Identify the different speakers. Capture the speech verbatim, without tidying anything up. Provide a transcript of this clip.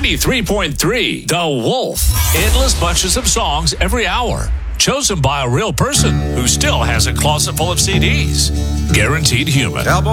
Speaker 1: ninety-three point three The Wolf. Endless bunches of songs every hour. Chosen by a real person who still has a closet full of C Ds. Guaranteed human.